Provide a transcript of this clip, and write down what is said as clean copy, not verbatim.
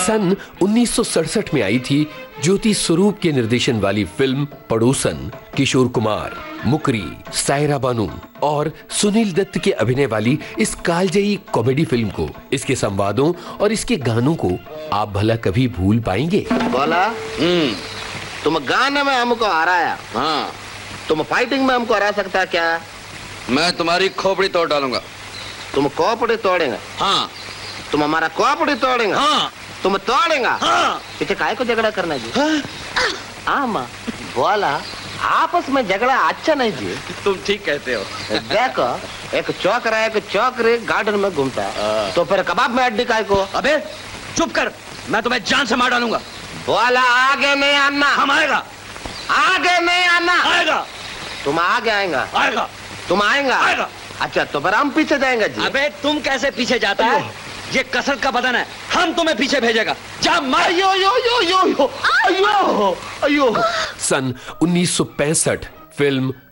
सन 1967 में आई थी ज्योति स्वरूप के निर्देशन वाली फिल्म पड़ोसन। किशोर कुमार, मुकरी, सायरा बानू और सुनील दत्त के अभिनय वाली इस कालजयी कॉमेडी फिल्म को, इसके संवादों और इसके गानों को आप भला कभी भूल पाएंगे? बोला तुम गाने में हमको हराया, हाँ तुम फाइटिंग में हमको हरा सकता क्या? मैं तुम्हारी खोपड़ी तोड़ डालूंगा। तुम खोपड़ी तोड़ेंगे? हाँ। तुम हमारा खोपड़ी तोड़ेंगे? हाँ। तुम तोड़ेंगे? हाँ। पीछे काहे को झगड़ा करना जी? हाँ माँ बोला आपस में झगड़ा अच्छा नहीं जी। तुम ठीक कहते हो। देखो एक चौकरा एक चौकरे गार्डन में घूमता है तो फिर कबाब में हड्डी काहे को? अबे चुप कर, मैं तुम्हें जान से मार डालूंगा। बोला आगे नहीं आना। हम आएगा। आगे नहीं आना। आएगा। तुम आगे आएगा? आएगा। तुम आएगा? आएगा। अच्छा तो फिर हम पीछे जाएंगे जी। अबे तुम कैसे पीछे जाता है? ये कसरत का बदन है, हम तुम्हें पीछे भेजेगा। जा मार। अयो यो यो यो यो अयो अयो। सन 1965 फिल्म